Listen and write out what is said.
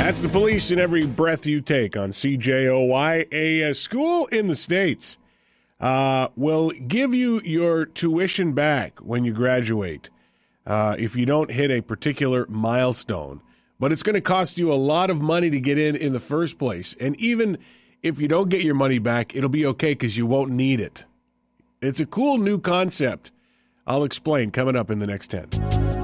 That's the Police in Every Breath You Take on CJOY. A school in the States will give you your tuition back when you graduate if you don't hit a particular milestone. But it's going to cost you a lot of money to get in the first place. And even if you don't get your money back, it'll be okay because you won't need it. It's a cool new concept. I'll explain coming up in the next 10.